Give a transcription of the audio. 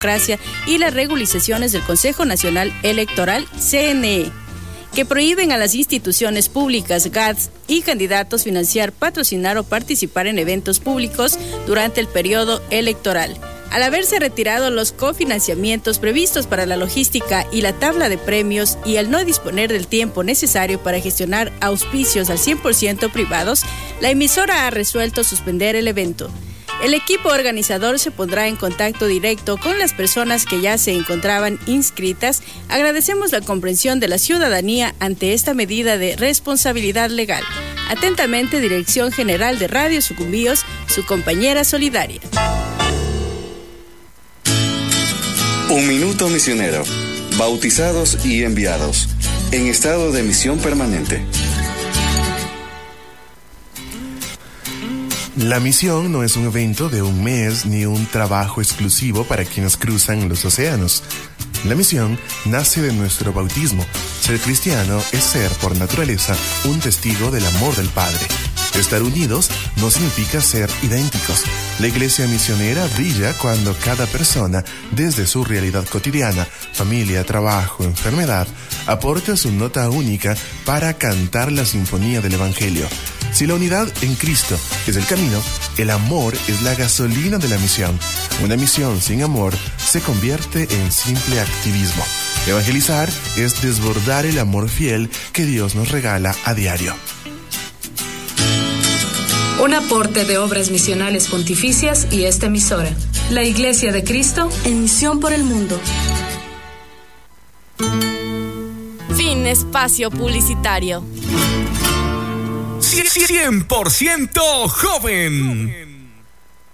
Democracia y las regularizaciones del Consejo Nacional Electoral, CNE, que prohíben a las instituciones públicas, GATS y candidatos financiar, patrocinar o participar en eventos públicos durante el periodo electoral. Al haberse retirado los cofinanciamientos previstos para la logística y la tabla de premios y al no disponer del tiempo necesario para gestionar auspicios al 100% privados, la emisora ha resuelto suspender el evento. El equipo organizador se pondrá en contacto directo con las personas que ya se encontraban inscritas. Agradecemos la comprensión de la ciudadanía ante esta medida de responsabilidad legal. Atentamente, Dirección General de Radio Sucumbíos, su compañera solidaria. Un minuto misionero. Bautizados y enviados. En estado de misión permanente. La misión no es un evento de un mes ni un trabajo exclusivo para quienes cruzan los océanos. La misión nace de nuestro bautismo. Ser cristiano es ser, por naturaleza, un testigo del amor del Padre. Estar unidos no significa ser idénticos. La iglesia misionera brilla cuando cada persona, desde su realidad cotidiana, familia, trabajo, enfermedad, aporta su nota única para cantar la sinfonía del Evangelio. Si la unidad en Cristo es el camino, el amor es la gasolina de la misión. Una misión sin amor se convierte en simple activismo. Evangelizar es desbordar el amor fiel que Dios nos regala a diario. Un aporte de Obras Misionales Pontificias y esta emisora. La Iglesia de Cristo en misión por el mundo. Fin espacio publicitario. 100% joven.